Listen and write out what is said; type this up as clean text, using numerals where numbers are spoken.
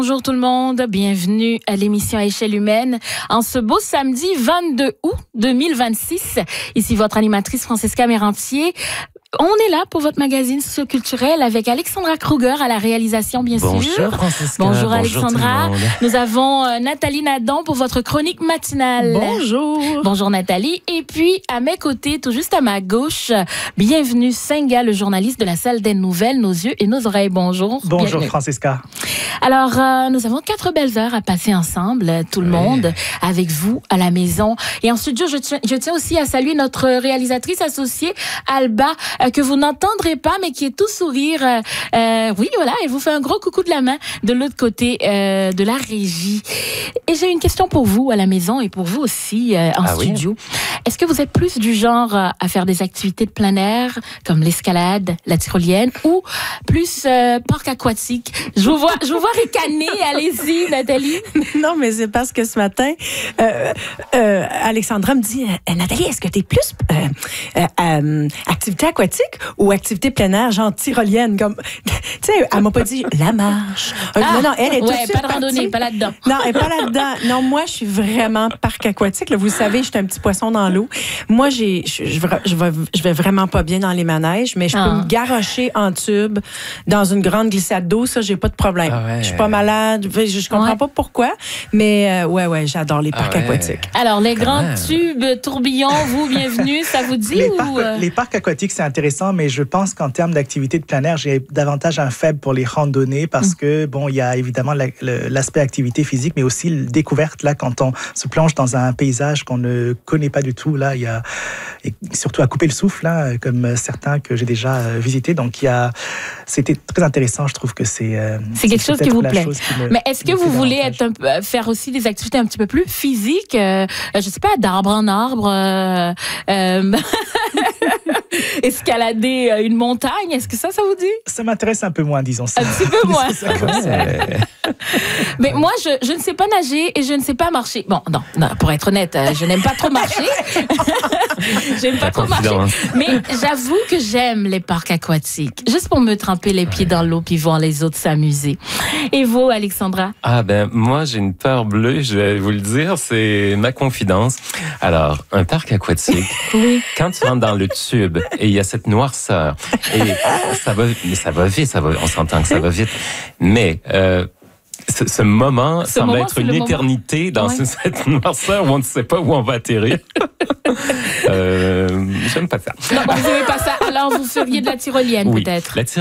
Bonjour tout le monde, bienvenue à l'émission à échelle humaine en ce beau samedi 22 août 2026. Ici votre animatrice Francesca Mérantier. On est là pour votre magazine socioculturel avec Alexandra Kruger à la réalisation, bien sûr. Bonjour Francesca. Bonjour Alexandra. Bonjour Nous avons Nathalie Nadon pour votre chronique matinale. Bonjour. Bonjour Nathalie. Et puis à mes côtés, tout juste à ma gauche, bienvenue Senga, le journaliste de la salle des nouvelles, nos yeux et nos oreilles. Bonjour. Bonjour bienvenue. Francesca. Alors, nous avons 4 belles heures à passer ensemble, tout le monde, avec vous à la maison. Et en studio, je tiens aussi à saluer notre réalisatrice associée, Alba, que vous n'entendrez pas, mais qui est tout sourire. Oui, voilà, elle vous fait un gros coucou de la main de l'autre côté de la régie. Et j'ai une question pour vous à la maison et pour vous aussi en studio. Oui. Est-ce que vous êtes plus du genre à faire des activités de plein air, comme l'escalade, la tyrolienne, ou plus parc aquatique? Je vous vois ricaner. Allez-y, Nathalie. Non, mais c'est parce que ce matin, Alexandra me dit, Nathalie, est-ce que t'es plus activité aquatique ou activité plein air, genre tyrolienne, comme, tu sais, elle m'a pas dit la marche. Non, elle est tout de suite pas de randonnée, pas là-dedans. Non, elle est pas là-dedans. Non, moi, je suis vraiment parc aquatique. Là, vous le savez, je suis un petit poisson dans l'eau. Moi, je vais vraiment pas bien dans les manèges, mais je peux me garrocher en tube dans une grande glissade d'eau. Ça, j'ai pas de problème. Je suis pas malade. Je comprends pas pourquoi, mais ouais, j'adore les parcs aquatiques. Alors, les grands tubes, tourbillons, vous, bienvenue, ça vous dit? Les parcs aquatiques, c'est intéressant, mais je pense qu'en termes d'activité de plein air, j'ai davantage un faible pour les randonnées parce que, bon, il y a évidemment l'aspect activité physique, mais aussi la découverte, là, quand on se plonge dans un paysage qu'on ne connaît pas du tout, là, il y a, et surtout à couper le souffle, là, comme certains que j'ai déjà visités. Donc, c'était très intéressant. Je trouve que c'est quelque chose qui vous plaît. Mais est-ce que vous voulez faire aussi des activités un petit peu plus physiques? Je sais pas, d'arbre en arbre, escalader une montagne, est-ce que ça vous dit? Ça m'intéresse un peu moins, disons ça. Un petit peu moins. Mais moi, je ne sais pas nager et je ne sais pas marcher. Bon, non, pour être honnête, je n'aime pas trop marcher. J'aime pas trop marcher. Mais j'avoue que j'aime les parcs aquatiques. Juste pour me tremper les pieds dans l'eau puis voir les autres s'amuser. Et vous, Alexandra? Moi, j'ai une peur bleue, je vais vous le dire, c'est ma confidence. Alors, un parc aquatique, quand tu rentres dans le tube et il y a cette noirceur, et ça va vite, on s'entend que ça va vite, mais ce moment semble être une éternité dans cette noirceur où on ne sait pas où on va atterrir. J'aime pas ça. Non, vous n'aimez pas ça. Alors, vous feriez de la tyrolienne, peut-être?